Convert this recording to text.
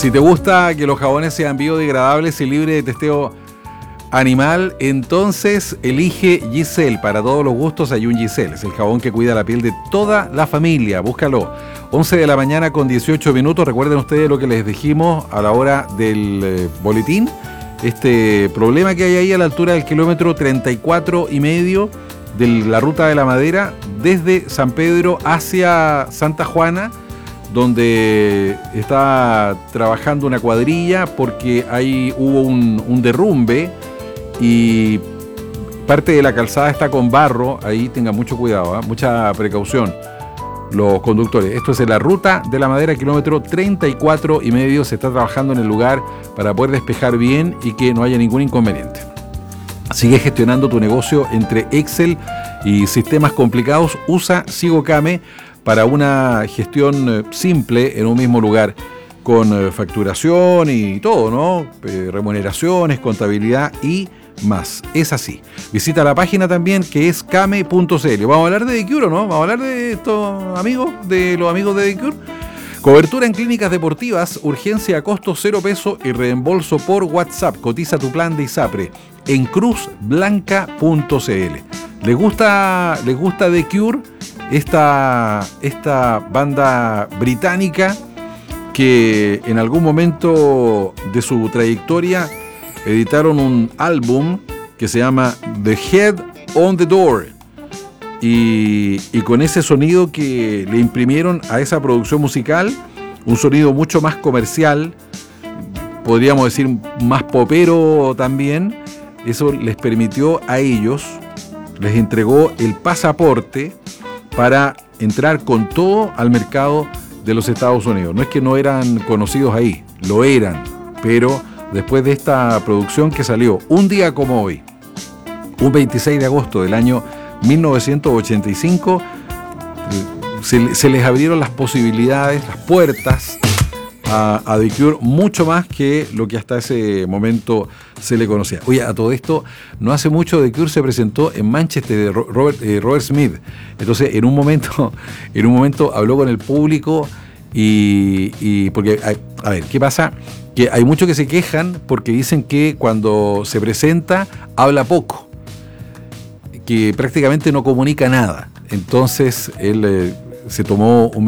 Si te gusta que los jabones sean biodegradables y libres de testeo animal, entonces elige Giselle. Para todos los gustos hay un Giselle. Es el jabón que cuida la piel de toda la familia. Búscalo. 11 de la mañana con 18 minutos. Recuerden ustedes lo que les dijimos a la hora del boletín. Este problema que hay ahí a la altura del kilómetro 34,5 de la ruta de la Madera, desde San Pedro hacia Santa Juana, donde está trabajando una cuadrilla porque ahí hubo un derrumbe y parte de la calzada está con barro. Ahí tengan mucho cuidado, mucha precaución los conductores. Esto es en la ruta de la Madera, kilómetro 34,5. Se está trabajando en el lugar para poder despejar bien y que no haya ningún inconveniente. Sigue gestionando tu negocio entre Excel y sistemas complicados. Usa SigoCame para una gestión simple en un mismo lugar, con facturación y todo, ¿no? Remuneraciones, contabilidad y más. Es así. Visita la página también, que es came.cl. Vamos a hablar de Decure, ¿no? Vamos a hablar de estos amigos, de los amigos de Decure. Cobertura en clínicas deportivas, urgencia a costo 0 pesos y reembolso por WhatsApp. Cotiza tu plan de ISAPRE en cruzblanca.cl. ¿Les gusta Decure? Esta banda británica que en algún momento de su trayectoria editaron un álbum que se llama The Head on the Door, y con ese sonido que le imprimieron a esa producción musical, un sonido mucho más comercial, podríamos decir más popero también, eso les permitió a ellos, les entregó el pasaporte para entrar con todo al mercado de los Estados Unidos. No es que no eran conocidos ahí, lo eran, pero después de esta producción que salió un día como hoy, un 26 de agosto del año 1985, se les abrieron las posibilidades, las puertas a Decure, mucho más que lo que hasta ese momento se le conocía. Oye, a todo esto, no hace mucho Decure se presentó en Manchester de Robert Smith. Entonces, en un momento habló con el público y porque, a ver, ¿qué pasa? Que hay muchos que se quejan porque dicen que cuando se presenta habla poco, que prácticamente no comunica nada. Entonces, él se tomó un